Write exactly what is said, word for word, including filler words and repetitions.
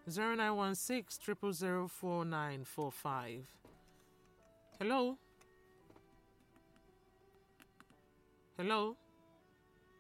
zero nine one six, zero zero zero, four nine four five. Hello? Hello?